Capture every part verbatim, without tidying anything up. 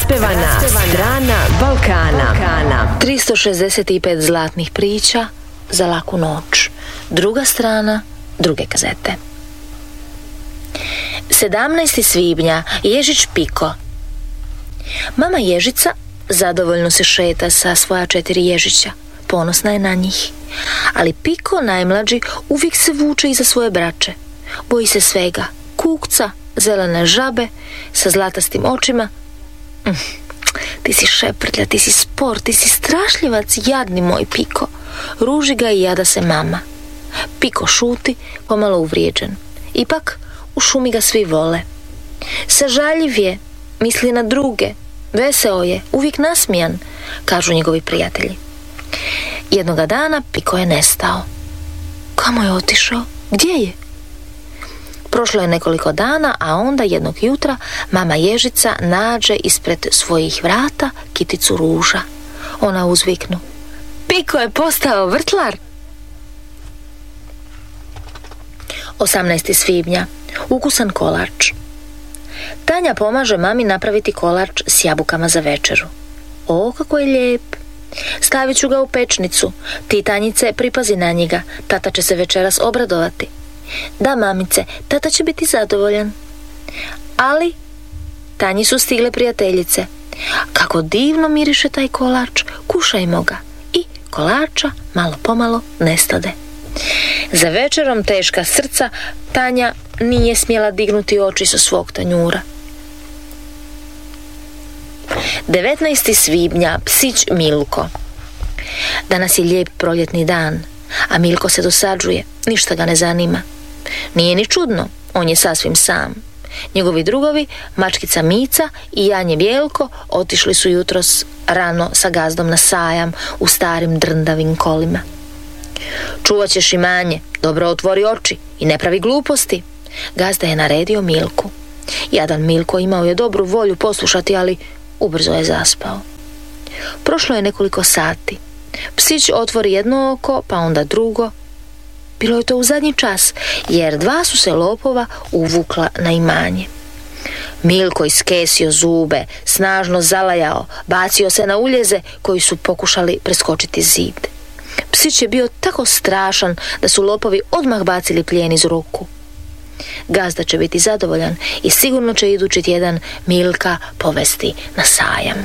Neraspevana strana Balkana. Balkana. tristo šezdeset pet zlatnih priča za laku noć. Druga strana druge kazete. sedamnaestog svibnja. Ježić Piko. Mama Ježica zadovoljno se šeta sa svoja četiri ježića. Ponosna je na njih. Ali Piko, najmlađi, uvijek se vuče iza svoje braće. Boji se svega. Kukca, zelene žabe sa zlatastim očima. Mm, ti si šeprtlja, ti si spor, ti si strašljivac, jadni moj Piko. Ruži ga i jada se mama. Piko šuti, pomalo uvrijeđen. Ipak, u šumi ga svi vole. Sažaljiv je, misli na druge, veseo je, uvijek nasmijan, kažu njegovi prijatelji. Jednoga dana Piko je nestao. Kamo je otišao? Gdje je? Prošlo je nekoliko dana, a onda jednog jutra mama Ježica nađe ispred svojih vrata kiticu ruža. Ona uzviknu: Piko je postao vrtlar! osamnaestog svibnja. Ukusan kolač. Tanja pomaže mami napraviti kolač s jabukama za večeru. O, kako je lijep! Stavit ću ga u pečnicu. Ti, Tanjice, pripazi na njega. Tata će se večeras obradovati. Da, mamice, tata će biti zadovoljan. Ali Tanji su stigle prijateljice. Kako divno miriše taj kolač, kušajmo ga. I kolača malo pomalo nestade. Za večerom teška srca Tanja nije smjela dignuti oči sa svog tanjura. devetnaestog svibnja. Psić Milko. Danas je lijep proljetni dan, a Milko se dosađuje, ništa ga ne zanima. Nije ni čudno, on je sasvim sam. Njegovi drugovi, mačkica Mica i Janje Bjelko, otišli su jutros rano sa gazdom na sajam u starim drndavim kolima. Čuvat ćeš imanje, dobro otvori oči i ne pravi gluposti. Gazda je naredio Milku. Jadan Milko imao je dobru volju poslušati, ali ubrzo je zaspao. Prošlo je nekoliko sati. Psić otvori jedno oko, pa onda drugo. Bilo je to u zadnji čas, jer dva su se lopova uvukla na imanje. Milko iskesio zube, snažno zalajao, bacio se na uljeze koji su pokušali preskočiti zid. Psić je bio tako strašan da su lopovi odmah bacili plijen iz ruku. Gazda će biti zadovoljan i sigurno će idući tjedan Milka povesti na sajam.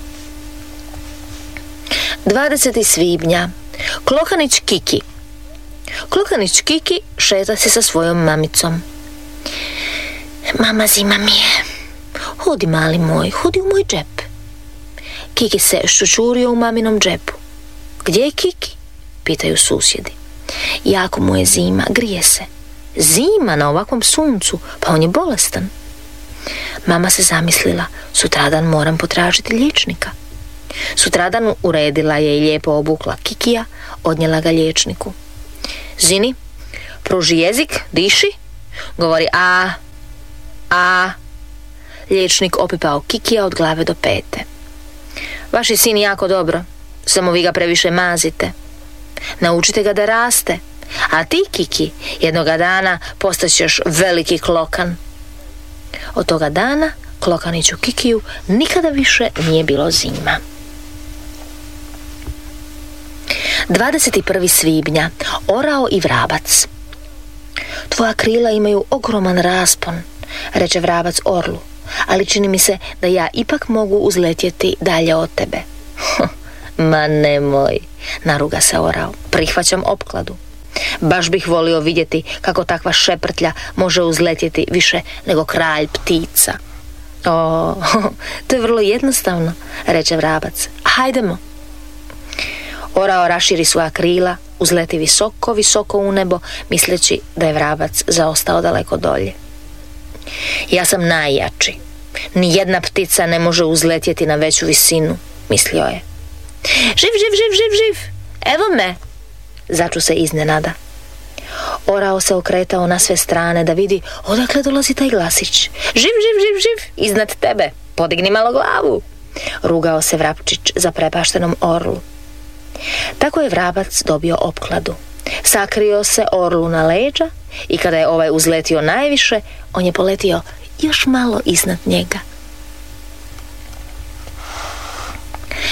dvadesetog svibnja. Klokanić Kiki. Klokanić Kiki šeta se sa svojom mamicom. Mama, zima mi je. Hodi, mali moj, hodi u moj džep. Kiki se šučurio u maminom džepu. Gdje je Kiki? Pitaju susjedi. Jako mu je zima, grije se. Zima na ovakvom suncu, pa on je bolestan. Mama se zamislila, sutradan moram potražiti liječnika. Sutradan uredila je i lijepo obukla Kikija, odnijela ga liječniku. Zini, pruži jezik, diši, govori a, a. Liječnik opipao Kikija od glave do pete. Vaš je sin jako dobro, samo vi ga previše mazite. Naučite ga da raste, a ti, Kiki, jednoga dana postaćeš veliki klokan. Od toga dana Klokaniću Kikiju nikada više nije bilo zima. dvadesetog prvog svibnja. Orao i vrabac. Tvoja krila imaju ogroman raspon, reče vrabac orlu, ali čini mi se da ja ipak mogu uzletjeti dalje od tebe. Ma nemoj, naruga se orao, prihvaćam opkladu. Baš bih volio vidjeti kako takva šeprtlja može uzletjeti više nego kralj ptica. O, to je vrlo jednostavno, reče vrabac. Hajdemo. Orao raširi svoja krila, uzleti visoko, visoko u nebo, misleći da je vrabac zaostao daleko dolje. Ja sam najjači. Nijedna ptica ne može uzletjeti na veću visinu, mislio je. Živ, živ, živ, živ, živ! Evo me! Začu se iznenada. Orao se okretao na sve strane da vidi odakle dolazi taj glasić. Živ, živ, živ, živ! Iznad tebe! Podigni malo glavu! Rugao se vrapčić zaprepaštenom orlu. Tako je vrabac dobio opkladu. Sakrio se orlu na leđa i kada je ovaj uzletio najviše, on je poletio još malo iznad njega.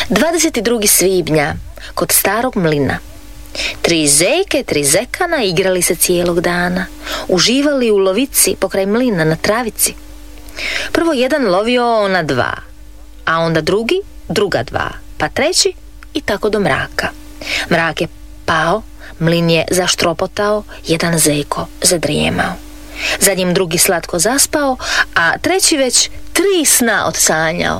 dvadeset drugi svibnja, kod starog mlina. Tri zeke, tri zekana igrali se cijelog dana. Uživali u lovici pokraj mlina na travici. Prvo jedan lovio na dva, a onda drugi, druga dva, pa treći i tako do mraka. Mrak je pao, mlin je zaštropotao, jedan zeko zadrijemao. Za njim drugi slatko zaspao, a treći već tri sna odsanjao.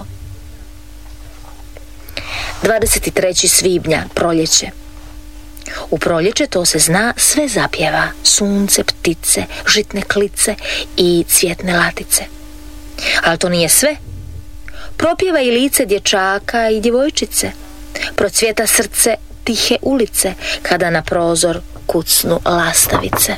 dvadeset treći svibnja, proljeće. U proljeće, to se zna, sve zapjeva. Sunce, ptice, žitne klice i cvjetne latice. Ali to nije sve. Propjeva i lice dječaka i djevojčice. Procvjeta srce tihe ulice kada na prozor kucnu lastavice.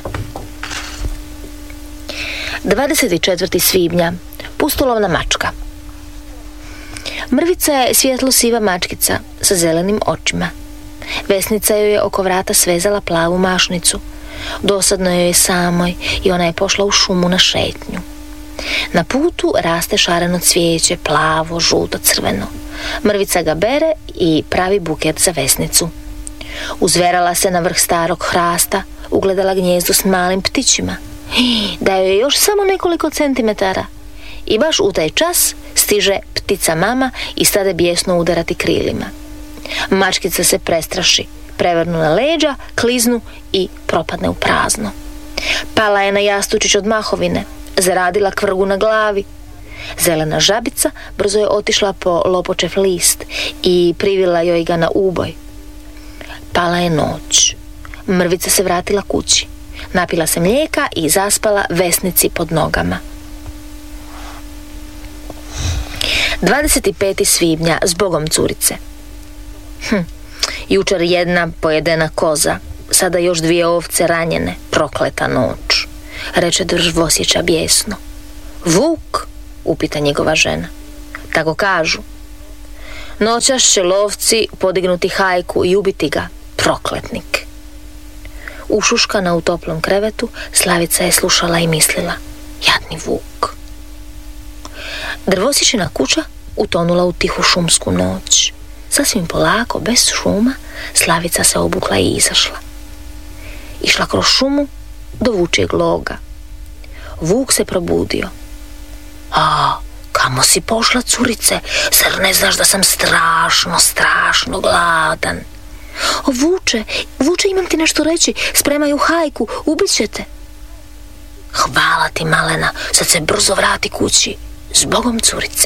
dvadeset četvrti svibnja, pustolovna mačka. Mrvica je svjetlo siva mačkica sa zelenim očima. Vesnica joj je oko vrata svezala plavu mašnicu. Dosadno joj je samoj i ona je pošla u šumu na šetnju. Na putu raste šareno cvijeće, plavo, žuto, crveno. Mrvica ga bere i pravi buket za vesnicu. Uzverala se na vrh starog hrasta, ugledala gnjezdo s malim ptićima. Da joj je još samo nekoliko centimetara. I baš u taj čas stiže ptica mama i stade bijesno udarati krilima. Mačkica se prestraši, prevrnu na leđa, kliznu i propadne u prazno. Pala je na jastučić od mahovine, zaradila kvrgu na glavi. Zelena žabica brzo je otišla po lopočev list i privila joj ga na uboj. Pala je noć. Mrvica se vratila kući. Napila se mlijeka i zaspala vesnici pod nogama. dvadeset peti svibnja, zbogom curice. Hm, jučer jedna pojedena koza, sada još dvije ovce ranjene, prokleta noć, reče Držvosjeća bijesno. Vuk, upita njegova žena. Tako kažu. Noćas će lovci podignuti hajku i ubiti ga, prokletnik. Ušuškana u toplom krevetu, Slavica je slušala i mislila. Jadni vuk. Drvosjećina kuća utonula u tihu šumsku noć. Sasvim polako, bez šuma, Slavica se obukla i izašla. Išla kroz šumu do vučijeg loga. Vuk se probudio. A, kamo si pošla, curice? Zar ne znaš da sam strašno, strašno gladan? O, vuče, vuče, imam ti nešto reći. Spremaju hajku, ubit će te. Hvala ti, malena, sad se brzo vrati kući. Zbogom, curice.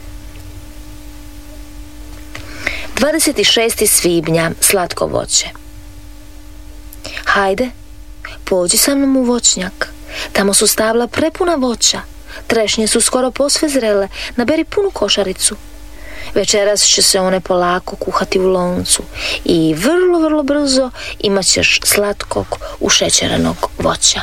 dvadeset šesti svibnja, slatko voće. Hajde, pođi sa mnom u voćnjak. Tamo su stabla prepuna voća. Trešnje su skoro posve zrele. Naberi punu košaricu. Večeras će se one polako kuhati u loncu i vrlo, vrlo brzo imat ćeš slatkog ušećerenog voća.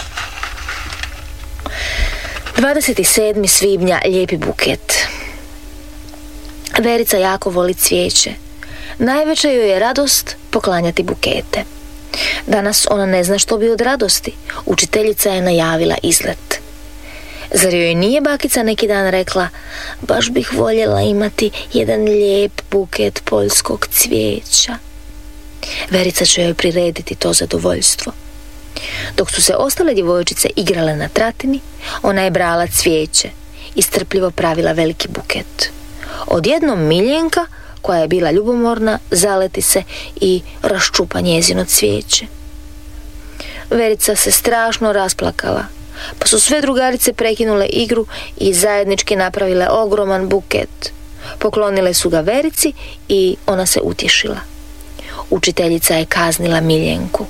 dvadeset sedmi svibnja, lijepi buket. Verica jako voli cvijeće. Najveća joj je radost poklanjati bukete. Danas ona ne zna što bi od radosti. Učiteljica je najavila izlet. Zar joj nije bakica neki dan rekla: baš bih voljela imati jedan lijep buket poljskog cvijeća. Verica će joj prirediti to zadovoljstvo. Dok su se ostale djevojčice igrale na tratini, ona je brala cvijeće i strpljivo pravila veliki buket. Odjednom Miljenka, koja je bila ljubomorna, zaleti se i raščupa njezino cvijeće. Verica se strašno rasplakala, pa su sve drugarice prekinule igru i zajednički napravile ogroman buket. Poklonile su ga Verici i ona se utješila. Učiteljica je kaznila Miljenku.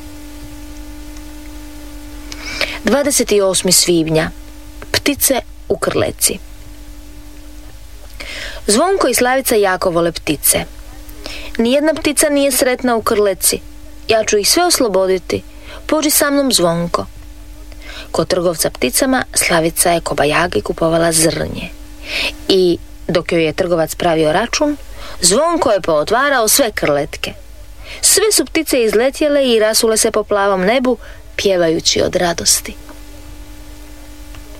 dvadeset osmi svibnja, ptice u krleci. Zvonko i Slavica jako vole ptice. Nijedna ptica nije sretna u krleci. Ja ću ih sve osloboditi. Pođi sa mnom, Zvonko. Kod trgovca pticama Slavica je kobajagi kupovala zrnje. I dok joj je trgovac pravio račun, Zvonko je pootvarao sve krletke. Sve su ptice izletjele i rasule se po plavom nebu, pjevajući od radosti.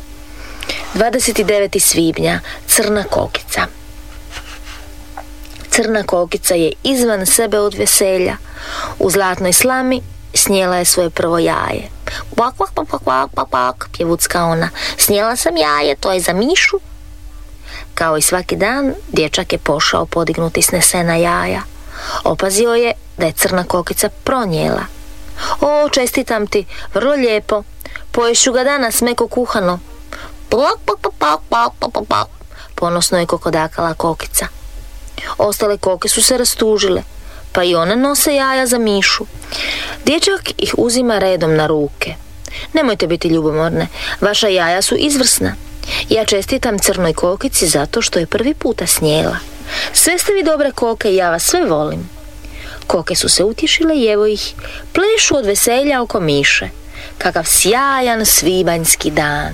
dvadeset deveti svibnja, crna kokica. Crna kokica je izvan sebe od veselja. U zlatnoj slami snijela je svoje prvo jaje. Kvak, kvak, kvak, kvak, kvak, kvak, pjevucka ona. Snijela sam jaje, to je za Mišu. Kao i svaki dan, dječak je pošao podignuti snesena jaja. Opazio je da je crna kokica pronijela. O, čestitam ti, vrlo lijepo. Poješću ga danas meko kuhano. Plak, plak, plak, plak, plak, plak. Ponosno je kokodakala kokica. Ostale koke su se rastužile, pa i one nose jaja za Mišu. Dječak ih uzima redom na ruke. Nemojte biti ljubomorne, vaša jaja su izvrsna. Ja čestitam crnoj kokici zato što je prvi puta snijela. Sve ste vi dobre koke i ja vas sve volim. Koke su se utješile i evo ih plešu od veselja oko Miše. Kakav sjajan svibanjski dan.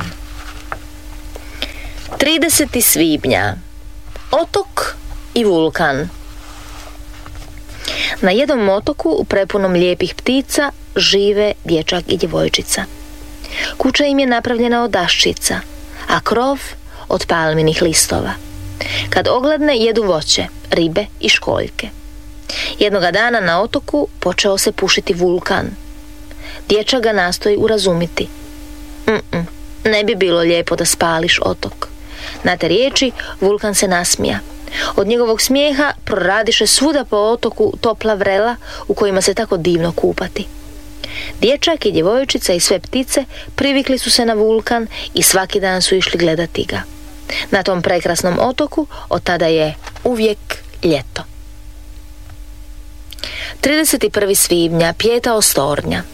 tridesetog svibnja. Otok i vulkan. Na jednom otoku prepunom lijepih ptica žive dječak i djevojčica. Kuća im je napravljena od daščica, a krov od palminih listova. Kad ogladne jedu voće, ribe i školjke. Jednoga dana na otoku počeo se pušiti vulkan. Dječak ga nastoji urazumiti. Mm-mm, ne bi bilo lijepo da spališ otok. Na te riječi vulkan se nasmija. Od njegovog smijeha proradiše svuda po otoku topla vrela u kojima se tako divno kupati. Dječak i djevojčica i sve ptice privikli su se na vulkan i svaki dan su išli gledati ga. Na tom prekrasnom otoku od tada je uvijek ljeto. tridesetog prvog svibnja. Pjetao Stornja.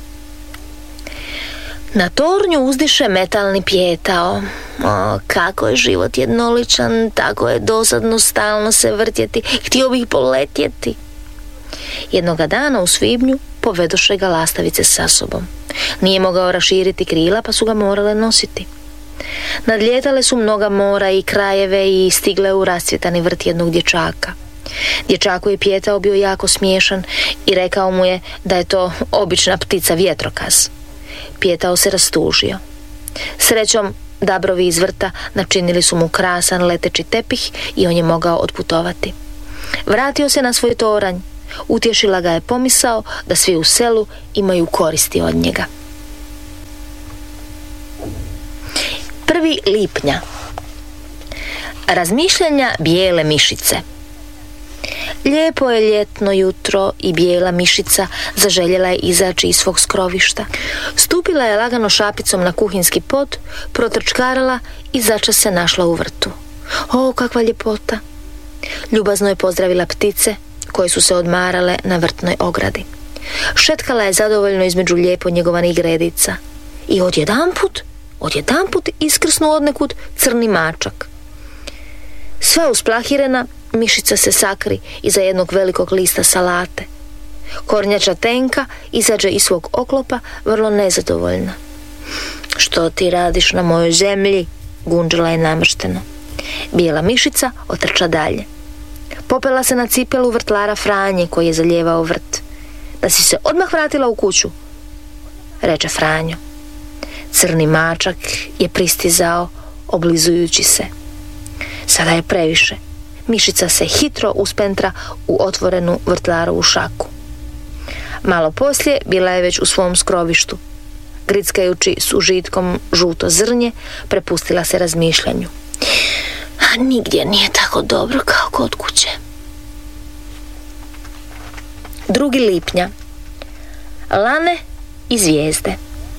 Na tornju uzdiše metalni Pjetao. O, kako je život jednoličan, tako je dosadno stalno se vrtjeti, htio bih poletjeti. Jednoga dana u svibnju povedoše ga lastavice sa sobom. Nije mogao raširiti krila pa su ga morale nositi. Nadlijetale su mnoga mora i krajeve i stigle u rascvjetani vrt jednog dječaka. Dječaku je Pjetao bio jako smiješan i rekao mu je da je to obična ptica vjetrokaz. Pjetao se rastužio. Srećom, dabrovi iz vrta načinili su mu krasan leteći tepih i on je mogao otputovati. Vratio se na svoj toranj. Utješila ga je pomisao da svi u selu imaju koristi od njega. prvog lipnja. Razmišljanja bijele mišice. Lijepo je ljetno jutro i bijela mišica zaželjela je izaći iz svog skrovišta. Stupila je lagano šapicom na kuhinski pod, protrčkarala i začas se našla u vrtu. O, kakva ljepota! Ljubazno je pozdravila ptice koje su se odmarale na vrtnoj ogradi. Šetkala je zadovoljno između lijepo njegovanih gredica. I odjedanput, odjedanput iskrsnu odnekud crni mačak. Sva usplahirena, mišica se sakri iza jednog velikog lista salate. Kornjača Tenka izađe iz svog oklopa vrlo nezadovoljna. Što ti radiš na mojoj zemlji? Gunđala je namršteno. Bijela mišica otrča dalje. Popela se na cipelu vrtlara Franje koji je zalijevao vrt. Da si se odmah vratila u kuću, reče Franjo. Crni mačak je pristizao oblizujući se. Sada je previše. Mišica se hitro uspentra u otvorenu vrtlarovu šaku. Malo poslije bila je već u svom skrovištu. Grickajući s užitkom žuto zrnje, prepustila se razmišljanju. A nigdje nije tako dobro kao kod kuće. drugog lipnja. Lane i zvijezde.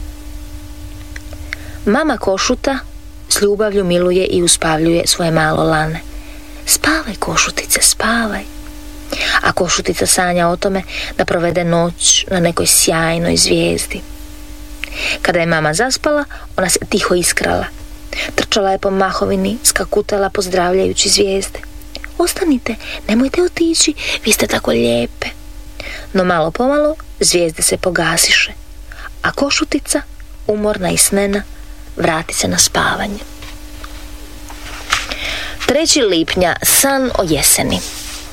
Mama Košuta s ljubavlju miluje i uspavljuje svoje malo Lane. Spavaj, Košutice, spavaj. A Košutica sanja o tome da provede noć na nekoj sjajnoj zvijezdi. Kada je mama zaspala, ona se tiho iskrala. Trčala je po mahovini, skakutala pozdravljajući zvijezde. Ostanite, nemojte otići, vi ste tako lijepe. No malo pomalo zvijezde se pogasiše, a Košutica, umorna i snena, vrati se na spavanje. trećeg lipnja. San o jeseni.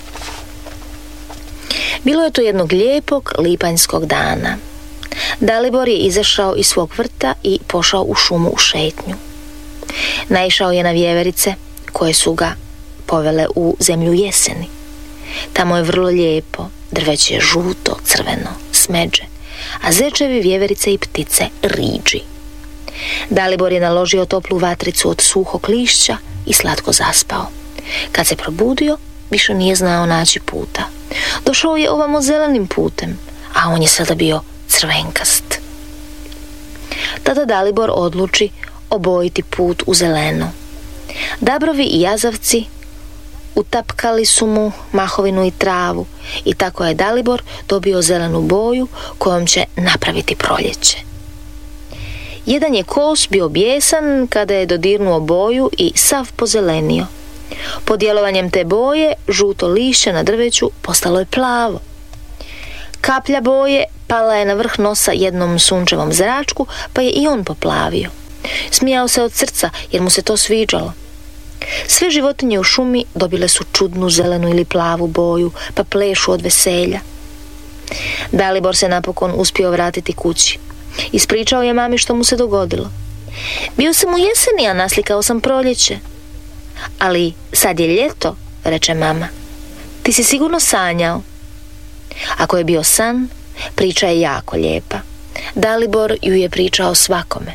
Bilo je to jednog lijepog lipanjskog dana. Dalibor je izašao iz svog vrta i pošao u šumu u šetnju. Naišao je na vjeverice koje su ga povele u zemlju jeseni. Tamo je vrlo lijepo, drveće je žuto, crveno, smeđe, a zečevi, vjeverice i ptice riđi. Dalibor je naložio toplu vatricu od suhog lišća i slatko zaspao. Kad se probudio, više nije znao naći puta. Došao je ovamo zelenim putem, a on je sada bio crvenkast. Tada Dalibor odluči obojiti put u zeleno. Dabrovi i jazavci utapkali su mu mahovinu i travu i tako je Dalibor dobio zelenu boju kojom će napraviti proljeće. Jedan je kos bio bijesan kada je dodirnuo boju i sav pozelenio. Pod djelovanjem te boje žuto lišće na drveću postalo je plavo. Kaplja boje pala je na vrh nosa jednom sunčevom zračku, pa je i on poplavio. Smijao se od srca jer mu se to sviđalo. Sve životinje u šumi dobile su čudnu zelenu ili plavu boju, pa plešu od veselja. Dalibor se napokon uspio vratiti kući. Ispričao je mami što mu se dogodilo. Bio sam u jeseni, a naslikao sam proljeće. Ali sad je ljeto, reče mama. Ti si sigurno sanjao. Ako je bio san, priča je jako lijepa. Dalibor ju je pričao svakome.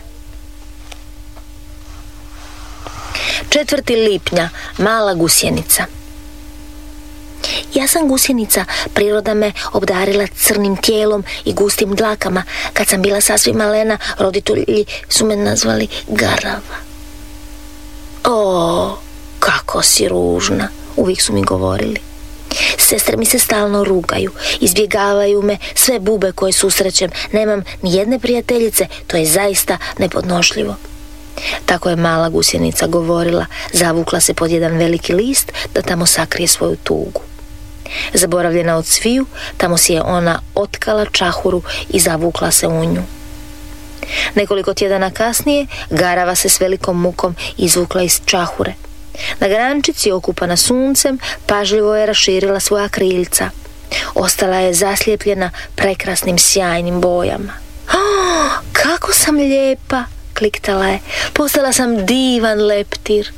četvrtog lipnja, mala gusjenica. Ja sam gusjenica, priroda me obdarila crnim tijelom i gustim dlakama. Kad sam bila sasvim malena, roditelji su me nazvali Garava. O, kako si ružna, uvijek su mi govorili. Sestre mi se stalno rugaju, izbjegavaju me sve bube koje susrećem. Nemam ni jedne prijateljice, to je zaista nepodnošljivo. Tako je mala gusjenica govorila, zavukla se pod jedan veliki list da tamo sakrije svoju tugu. Zaboravljena od sviju, tamo si je ona otkala čahuru i zavukla se u nju. Nekoliko tjedana kasnije Garava se s velikom mukom izvukla iz čahure. Na grančici, okupana suncem, pažljivo je raširila svoja kriljca. Ostala je zaslijepljena prekrasnim sjajnim bojama. Oh, kako sam lijepa, kliktala je. Postala sam divan leptir.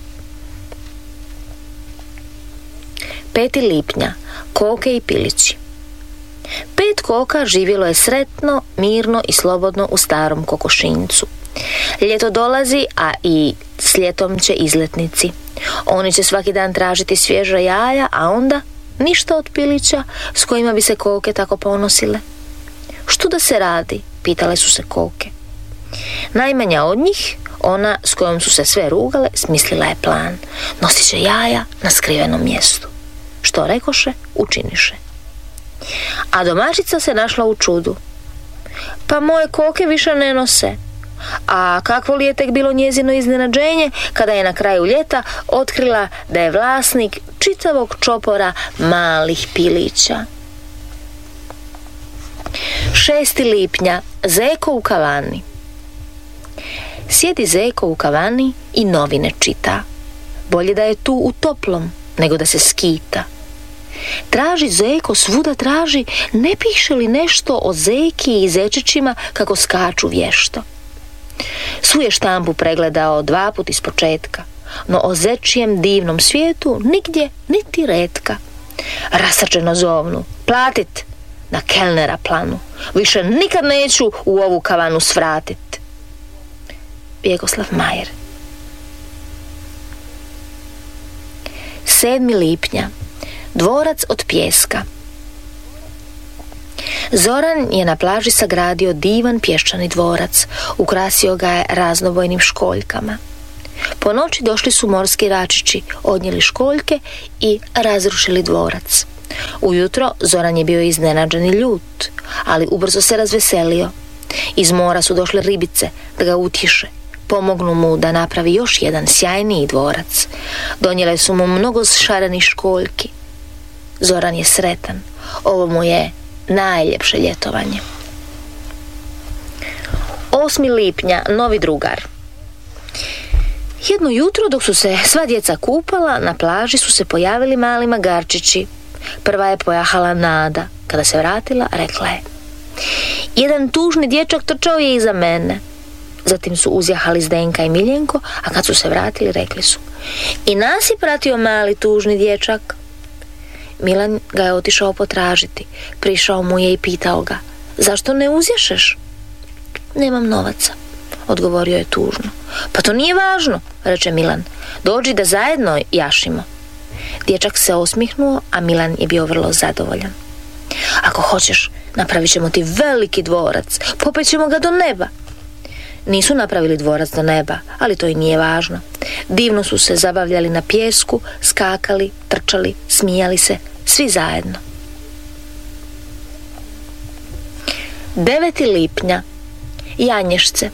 petog lipnja, koke i pilići. Pet koka živjelo je sretno, mirno i slobodno u starom kokošinjcu. Ljeto dolazi, a i s ljetom će izletnici. Oni će svaki dan tražiti svježa jaja, a onda ništa od pilića s kojima bi se koke tako ponosile. Što da se radi? Pitale su se koke. Najmanja od njih, ona s kojom su se sve rugale, smislila je plan. Nosit će jaja na skrivenom mjestu. Što rekoše, učiniše. A domaćica se našla u čudu. Pa moje koke više ne nose. A kakvo li je tek bilo njezino iznenađenje kada je na kraju ljeta otkrila da je vlasnik čitavog čopora malih pilića. šestog lipnja, Zeko u kavani. Sjedi Zeko u kavani i novine čita. Bolje da je tu u toplom nego da se skita. Traži Zeko, svuda traži, ne piše li nešto o zeki i zečićima kako skaču vješto. Svu je štampu pregledao dva put iz početka, no o zečijem divnom svijetu nigdje niti retka. Rasrčeno zovnu, platit, na kelnera planu, više nikad neću u ovu kavanu svratit. Bjegoslav Majer. sedmog lipnja, dvorac od pijeska. Zoran je na plaži sagradio divan pješčani dvorac, ukrasio ga je raznobojnim školjkama. Po noći došli su morski račići, odnijeli školjke i razrušili dvorac. Ujutro Zoran je bio iznenađen i ljut, ali ubrzo se razveselio. Iz mora su došle ribice da ga utješe. Pomognu mu da napravi još jedan sjajniji dvorac. Donijele su mu mnogo šarenih školjki. Zoran je sretan. Ovo mu je najljepše ljetovanje. osmog lipnja, novi drugar. Jedno jutro dok su se sva djeca kupala, na plaži su se pojavili mali magarčići. Prva je pojahala Nada. Kada se vratila, rekla je: jedan tužni dječak trčao je iza mene. Zatim su uzjahali Zdenka i Miljenko, a kad su se vratili, rekli su: i nas je pratio mali tužni dječak. Milan ga je otišao potražiti. Prišao mu je i pitao ga: zašto ne uzješeš? Nemam novaca, odgovorio je tužno. Pa to nije važno, reče Milan. Dođi da zajedno jašimo. Dječak se osmihnuo, a Milan je bio vrlo zadovoljan. Ako hoćeš, napravit ćemo ti veliki dvorac, popećemo ga do neba. Nisu napravili dvorac do neba, ali to i nije važno. Divno su se zabavljali na pijesku, skakali, trčali, smijali se, svi zajedno. deveti lipnja. Janješce.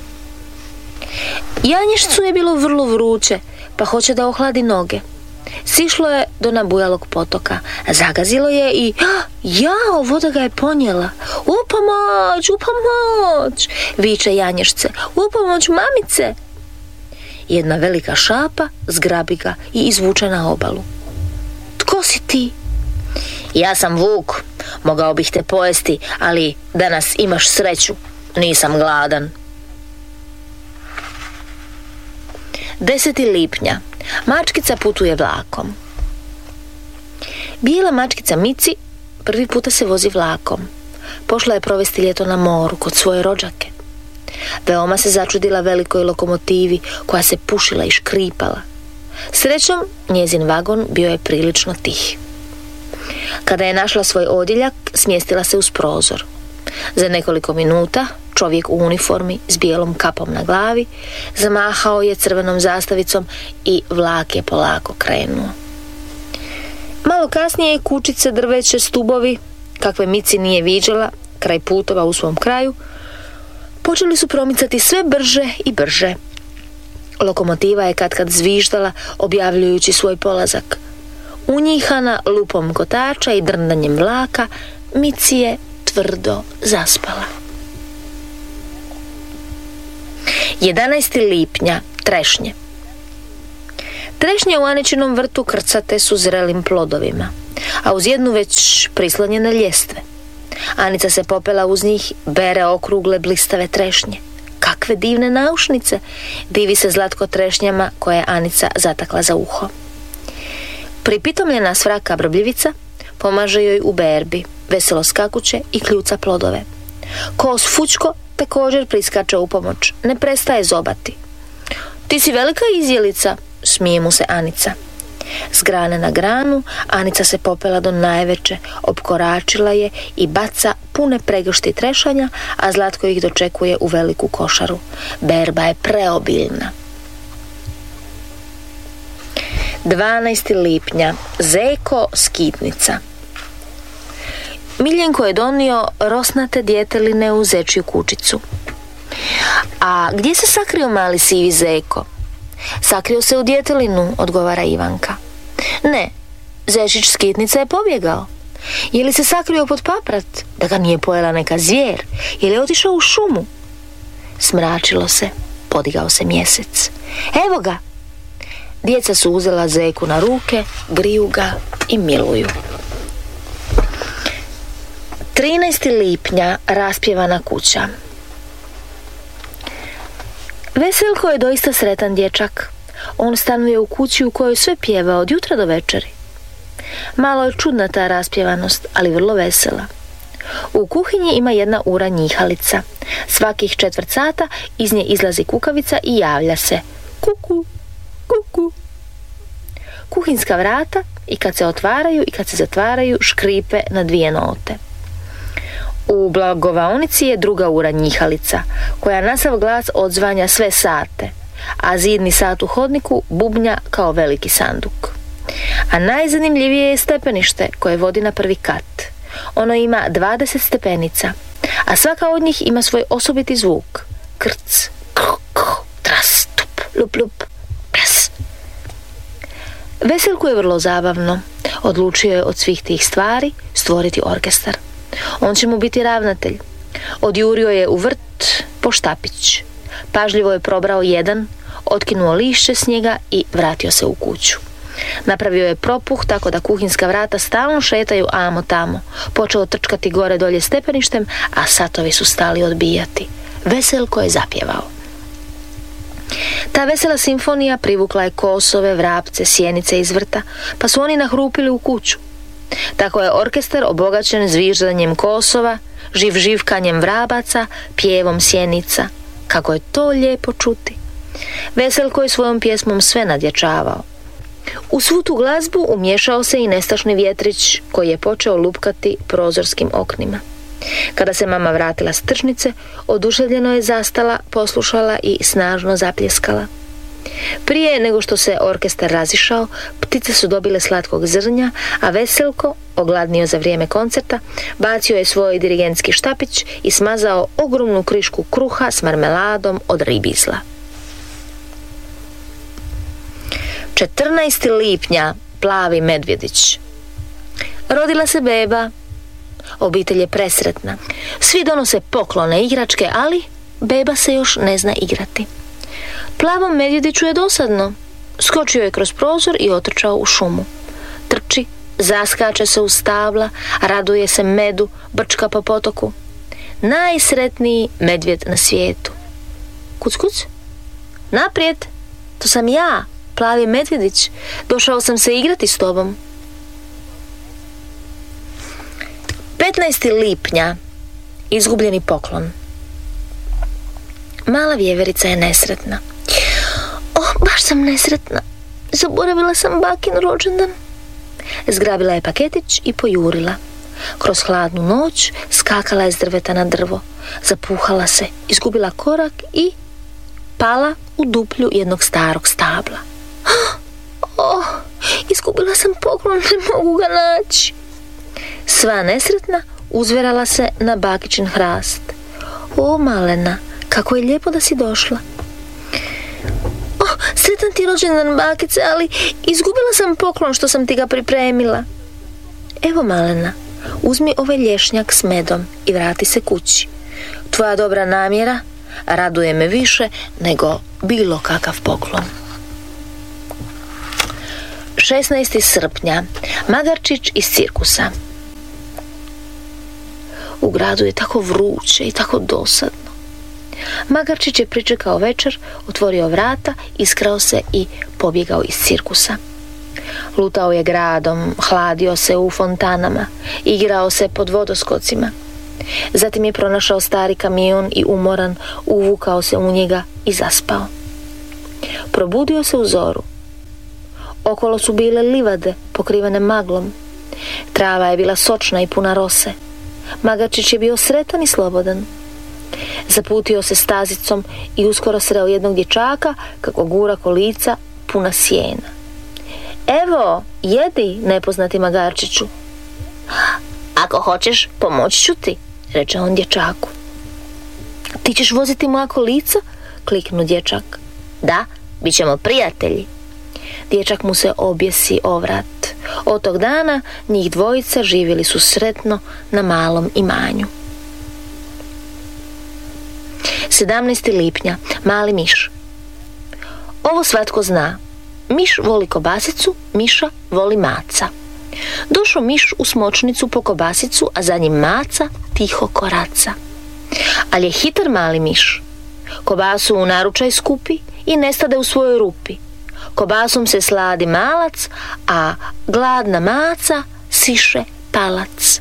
Janješcu je bilo vrlo vruće, pa hoće da ohladi noge. Sišlo je do nabujalog potoka, zagazilo je i jao, voda ga je ponijela. U pomoć, u pomoć, viče Janješce, u pomoć mamice. Jedna velika šapa zgrabi ga i izvuče na obalu. Tko si ti? Ja sam vuk, mogao bih te pojesti, ali danas imaš sreću, nisam gladan. deseti lipnja. Mačkica putuje vlakom. Bijela mačkica Mici prvi puta se vozi vlakom. Pošla je provesti ljeto na moru kod svoje rođake. Veoma se začudila velikoj lokomotivi koja se pušila i škripala. Srećom, njezin vagon bio je prilično tih. Kada je našla svoj odjeljak, smjestila se uz prozor. Za nekoliko minuta čovjek u uniformi s bijelom kapom na glavi zamahao je crvenom zastavicom i vlak je polako krenuo. Malo kasnije kućice, drveće, stubovi, kakve Mici nije viđala, kraj putova u svom kraju, počeli su promicati sve brže i brže. Lokomotiva je katkad zviždala, objavljujući svoj polazak. Unjihana lupom kotača i drndanjem vlaka, Mici je tvrdo zaspala. jedanaesti lipnja. Trešnje. Trešnje u Aničinom vrtu krcate su zrelim plodovima, a uz jednu već prislonjene ljestve. Anica se popela uz njih, bere okrugle blistave trešnje. Kakve divne naušnice, divi se Zlatko trešnjama koje je Anica zatakla za uho. Pripitomljena svraka brbljivica pomaže joj u berbi, veselo skakuće i kljuca plodove. Kos Fučko također priskače u pomoć, ne prestaje zobati. Ti si velika izjelica, smije mu se Anica. S grane na granu Anica se popela do najveće, opkoračila je i baca pune pregršti trešanja, a Zlatko ih dočekuje u veliku košaru. Berba je preobiljna. dvanaesti lipnja. Zeko skitnica. Miljenko je donio rosnate djeteline u zečju kućicu. A gdje se sakrio mali sivi Zeko? Sakrio se u djetelinu, odgovara Ivanka. Ne, zečić skitnica je pobjegao. Je li se sakrio pod paprat, da ga nije pojela neka zvijer? Je li otišao u šumu? Smračilo se, podigao se mjesec. Evo ga! Djeca su uzela Zeku na ruke, griju ga i miluju. trinaesti lipnja. Raspjevana kuća. Veselko je doista sretan dječak. On stanuje u kući u kojoj sve pjeva od jutra do večeri. Malo je čudna ta raspjevanost, ali vrlo vesela. U kuhinji ima jedna ura njihalica. Svakih četvrt sata iz nje izlazi kukavica i javlja se: kuku, kuku. Kuhinska vrata i kad se otvaraju i kad se zatvaraju škripe na dvije note. U blagovaonici je druga ura njihalica, koja na sav glas odzvanja sve sate, a zidni sat u hodniku bubnja kao veliki sanduk. A najzanimljivije je stepenište koje vodi na prvi kat. Ono ima dvadeset stepenica, a svaka od njih ima svoj osobiti zvuk. Krc, kruh, kruh, tras, tup, lup, lup, pras. Veselku je vrlo zabavno. Odlučio je od svih tih stvari stvoriti orkestar. On će mu biti ravnatelj. Odjurio je u vrt po štapić. Pažljivo je probrao jedan, otkinuo lišće s njega i vratio se u kuću. Napravio je propuh tako da kuhinska vrata stalno šetaju amo tamo. Počeo trčkati gore dolje stepeništem, a satovi su stali odbijati. Veselko je zapjevao. Ta vesela simfonija privukla je kosove, vrapce, sjenice iz vrta, pa su oni nahrupili u kuću. Tako je orkestar obogaćen zviždanjem kosova, živživkanjem vrabaca, pjevom sjenica. Kako je to lijepo čuti. Veselko je svojom pjesmom sve nadjačavao. U svu tu glazbu umješao se i nestašni vjetrić koji je počeo lupkati prozorskim oknima. Kada se mama vratila s tržnice, oduševljeno je zastala, poslušala i snažno zapljeskala. Prije nego što se orkestar razišao, ptice su dobile slatkog zrnja, a Veselko, ogladnio za vrijeme koncerta, bacio je svoj dirigentski štapić i smazao ogromnu krišku kruha s marmeladom od ribizla. četrnaestog lipnja, plavi medvjedić. Rodila se beba. Obitelj je presretna. Svi donose poklone, igračke, ali beba se još ne zna igrati. Plavom medvjediću je dosadno. Skočio je kroz prozor i otrčao u šumu. Trči, zaskače se u stabla, raduje se medu, brčka po potoku. Najsretniji medvjed na svijetu. Kuc, kuc. Naprijed, to sam ja, plavi medvjedić. Došao sam se igrati s tobom. petnaestog lipnja, izgubljeni poklon. Mala vjeverica je nesretna. Oh, baš sam nesretna. Zaboravila sam bakin rođendan. Zgrabila je paketić i pojurila. Kroz hladnu noć skakala je s drveta na drvo. Zapuhala se, izgubila korak i pala u duplju jednog starog stabla. Oh, izgubila sam poklon, ne mogu ga naći. Sva nesretna uzverala se na bakičin hrast. O, malena, kako je lijepo da si došla. Oh, sretan ti rođendan, bakice, ali izgubila sam poklon što sam ti ga pripremila. Evo, malena, uzmi ovaj lješnjak s medom i vrati se kući. Tvoja dobra namjera raduje me više nego bilo kakav poklon. šesnaestog srpnja, Magarčić iz cirkusa. U gradu je tako vruće i tako dosadno. Magarčić je pričekao večer, otvorio vrata, iskrao se i pobjegao iz cirkusa. Lutao je gradom, hladio se u fontanama, igrao se pod vodoskocima. Zatim je pronašao stari kamion i umoran, uvukao se u njega i zaspao. Probudio se u zoru. Okolo su bile livade pokrivene maglom. Trava je bila sočna i puna rose. Magarčić je bio sretan i slobodan. Zaputio se stazicom i uskoro sreo jednog dječaka kako gura kolica puna sjena. Evo, jedi, nepoznati Magarčiću. Ako hoćeš, pomoći ću ti, reče on dječaku. Ti ćeš voziti moja kolica? Kliknu dječak. Da, bit ćemo prijatelji. Dječak mu se objesi o vrat. Od tog dana njih dvojica živjeli su sretno na malom imanju. sedamnaestog lipnja, mali miš. Ovo svatko zna. Miš voli kobasicu, miša voli maca. Došao miš u smočnicu po kobasicu, a za njim maca tiho koraca. Ali je hitar mali miš. Kobasu u naručaj skupi i nestade u svojoj rupi. Kobasom se sladi malac, a gladna maca siše palac.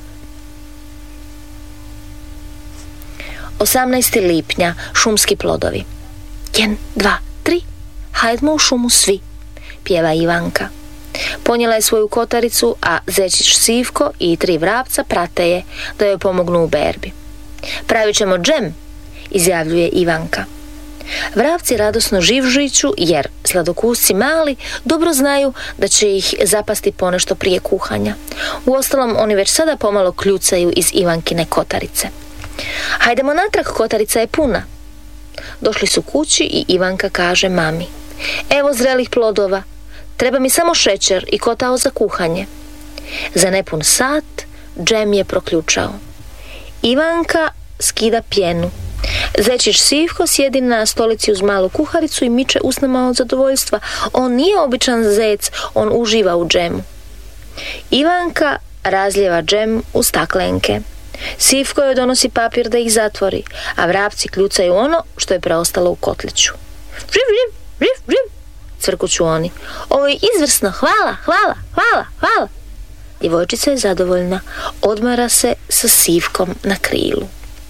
osamnaestog lipnja, šumski plodovi. Jen, dva, tri, hajdmo u šumu svi, pjeva Ivanka. Ponijela je svoju kotaricu, a zečić Sivko i tri vrapca prate je da joj pomognu u berbi. Pravit ćemo džem, izjavljuje Ivanka. Vrapci radosno živžiću jer sladokusci mali dobro znaju da će ih zapasti ponešto prije kuhanja. Uostalom, oni već sada pomalo kljucaju iz Ivankine kotarice. Hajdemo natrag, kotarica je puna. Došli su kući i Ivanka kaže mami: evo zrelih plodova, treba mi samo šećer i kotao za kuhanje. Za nepun sat džem je proključao. Ivanka skida pjenu. Zečić Sivko sjedi na stolici uz malu kuharicu i miče usnama od zadovoljstva. On nije običan zec, on uživa u džemu. Ivanka razljeva džem u staklenke. Sivko joj donosi papir da ih zatvori, a vrapci kljucaju ono što je preostalo u kotliću. Živ, živ, živ, živ, cvrkuću oni. Ovo je izvrsno, hvala, hvala, hvala, hvala. Djevojčica je zadovoljna, odmara se sa sivkom na krilu.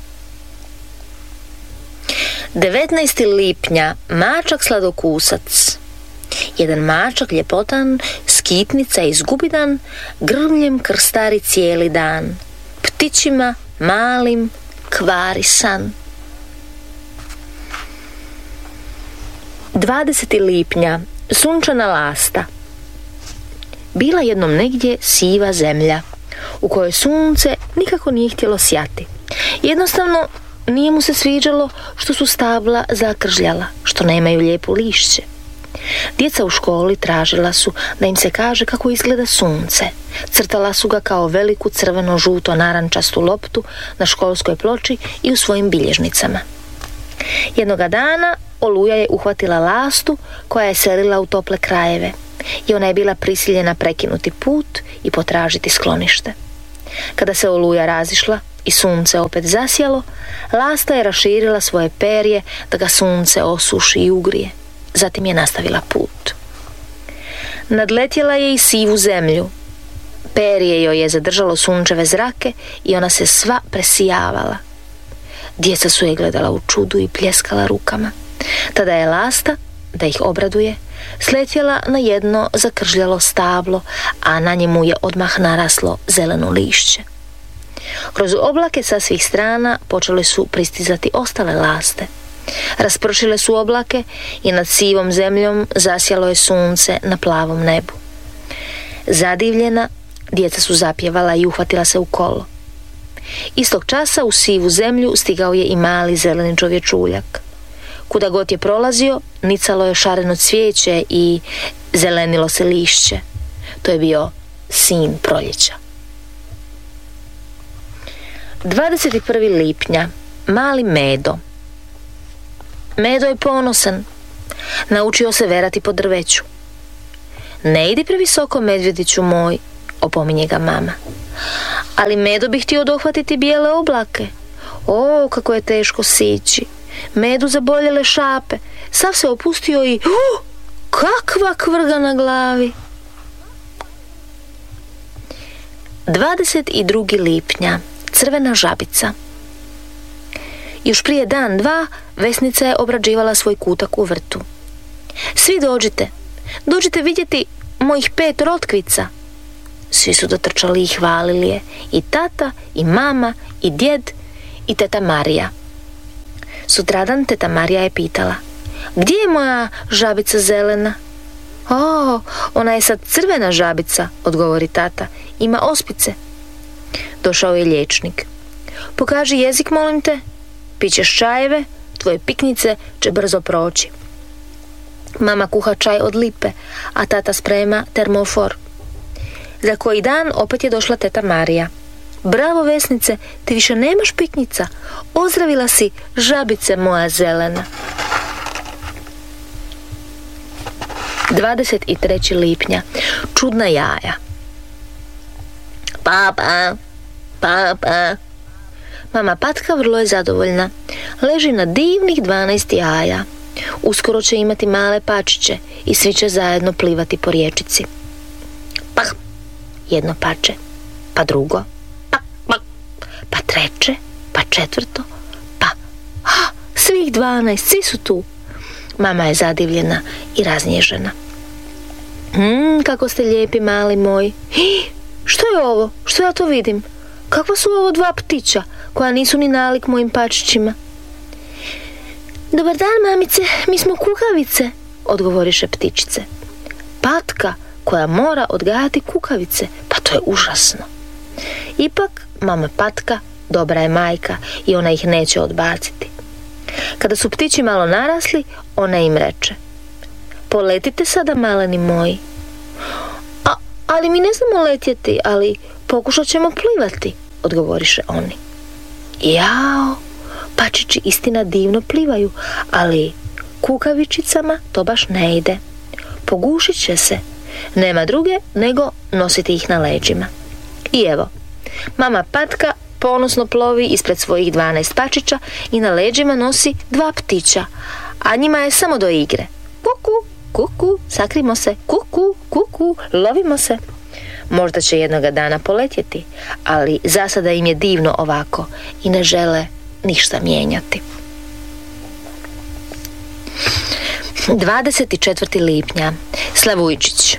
devetnaestog lipnja, mačak sladokusac. Jedan mačak ljepotan, skitnica i izgubidan, grmljem krstari cijeli dan. Ptićima malim kvari san. dvadesetog lipnja, sunčana lasta. Bila jednom negdje siva zemlja, u kojoj sunce nikako nije htjelo sjati. Jednostavno, nije mu se sviđalo što su stabla zakržljala, što nemaju lijepo lišće. Djeca u školi tražila su da im se kaže kako izgleda sunce. Crtala su ga kao veliku crveno-žuto-narančastu loptu na školskoj ploči i u svojim bilježnicama. Jednoga dana Oluja je uhvatila lastu koja je selila u tople krajeve i ona je bila prisiljena prekinuti put i potražiti sklonište. Kada se Oluja razišla i sunce opet zasjalo, lasta je raširila svoje perje da ga sunce osuši i ugrije. Zatim je nastavila put. Nadletjela je i sivu zemlju. Perje joj je zadržalo sunčeve zrake i ona se sva presijavala. Djeca su je gledala u čudu i pljeskala rukama. Tada je lasta, da ih obraduje, sletjela na jedno zakržljalo stablo, a na njemu je odmah naraslo zeleno lišće. Kroz oblake sa svih strana počele su pristizati ostale laste. Raspršile su oblake i nad sivom zemljom zasjalo je sunce na plavom nebu. Zadivljena, djeca su zapjevala i uhvatila se u kolo. Istog časa u sivu zemlju stigao je i mali zeleni čovječuljak. Kuda god je prolazio, nicalo je šareno cvijeće i zelenilo se lišće. To je bio sin proljeća. dvadesetog prvog lipnja, mali Medo. Medo je ponosan. Naučio se verati po drveću. Ne idi previsoko, medvjediću moj, opominje ga mama. Ali Medo bi htio dohvatiti bijele oblake. O, kako je teško sići. Medu zaboljele šape. Sav se opustio i uh, kakva kvrga na glavi. dvadesetog drugog lipnja, crvena žabica. Još prije dan, dva, Vesnica je obrađivala svoj kutak u vrtu. Svi dođite, dođite vidjeti mojih pet rotkvica. Svi su dotrčali i hvalili je, i tata, i mama, i djed, i teta Marija. Sutradan teta Marija je pitala: gdje je moja žabica zelena? O, ona je sad crvena žabica, odgovori tata, ima ospice. Došao je liječnik. Pokaži jezik, molim te. Pićeš čajeve, tvoje piknice će brzo proći. Mama kuha čaj od lipe, a tata sprema termofor. Za koji dan opet je došla teta Marija. Bravo, Vesnice, ti više nemaš piknica. Ozdravila si, žabice moja zelena. dvadesetog trećeg lipnja, čudna jaja. Papa, papa. Mama Patka vrlo je zadovoljna. Leži na divnih dvanaest jaja. Uskoro će imati male pačiće i svi će zajedno plivati po riječici. Pah, jedno pače, pa drugo, pa, pa, pa treće, pa četvrto, pa, ha, svih dvanaest, svi su tu. Mama je zadivljena i raznježena. Hmm, kako ste lijepi, mali moj. Hi, što je ovo? Što ja to vidim? Kakva su ovo dva ptića koja nisu ni nalik mojim pačićima? Dobar dan, mamice, mi smo kukavice, odgovoriše ptičice. Patka koja mora odgajati kukavice, pa to je užasno. Ipak mama Patka dobra je majka i ona ih neće odbaciti. Kada su ptići malo narasli, ona im reče: poletite sada, maleni moji. A, ali mi ne znamo letjeti, ali pokušat ćemo plivati, odgovoriše oni. Jao, pačići istina divno plivaju, ali kukavičicama to baš ne ide. Pogušit će se. Nema druge nego nositi ih na leđima. I evo, mama Patka ponosno plovi ispred svojih dvanaest pačića i na leđima nosi dva ptića, a njima je samo do igre. Kuku, kuku, sakrimo se, kuku, kuku, lovimo se. Možda će jednoga dana poletjeti, ali za sada im je divno ovako i ne žele ništa mijenjati. dvadeset četvrtog lipnja. Slavujčić.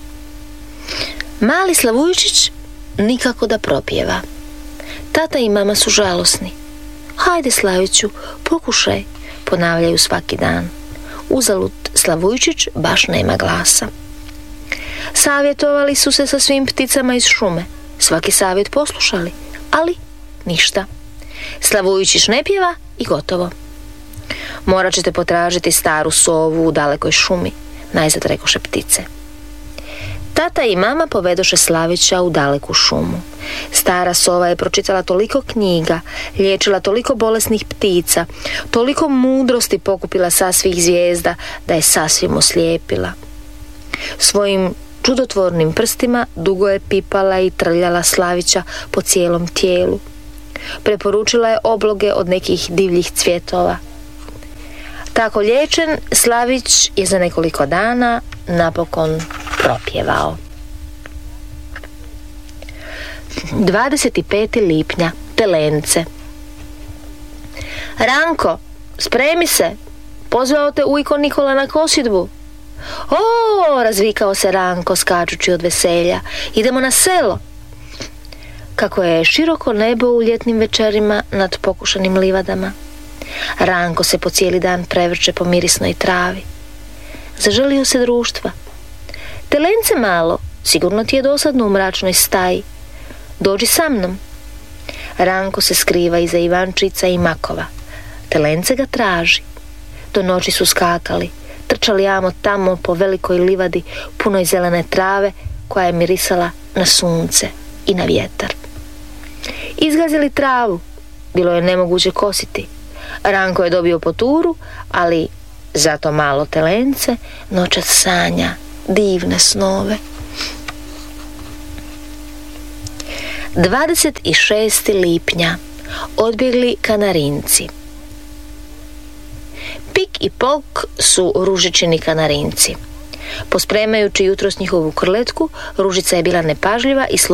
Mali Slavujčić nikako da propjeva. Tata i mama su žalosni. Hajde, Slaviću, pokušaj, ponavljaju svaki dan. Uzalud Slavujčić baš nema glasa. Savjetovali su se sa svim pticama iz šume. Svaki savjet poslušali, ali ništa. Slavujčić ne pjeva i gotovo. Morat ćete potražiti staru sovu u dalekoj šumi, najzad rekoše ptice. Tata i mama povedoše Slavića u daleku šumu. Stara sova je pročitala toliko knjiga, liječila toliko bolesnih ptica, toliko mudrosti pokupila sa svih zvijezda da je sasvim oslijepila. Svojim čudotvornim prstima dugo je pipala i trljala Slavića po cijelom tijelu. Preporučila je obloge od nekih divljih cvjetova. Tako liječen, Slavić je za nekoliko dana napokon propjevao. dvadeset petog lipnja. Telence. Ranko, spremi se, pozvao te ujko Nikola na kosidbu. O, razvikao se Ranko skačući od veselja, idemo na selo. Kako je široko nebo u ljetnim večerima nad pokušanim livadama. Ranko se po cijeli dan prevrće po mirisnoj travi. Zaželio se društva. Telence malo, sigurno ti je dosadno u mračnoj staji. Dođi sa mnom. Ranko se skriva iza ivančica i makova. Telence ga traži. Do noći su skakali, trčali amo tamo po velikoj livadi punoj zelene trave koja je mirisala na sunce i na vjetar. Izgazili travu, bilo je nemoguće kositi. Ranko je dobio poturu, ali zato malo telence noćas sanja divne snove. dvadeset šestog lipnja. Odbjegli kanarinci. Pik i Pok su Ružičini kanarinci. Pospremajući jutros njihovu krletku, Ružica je bila nepažljiva i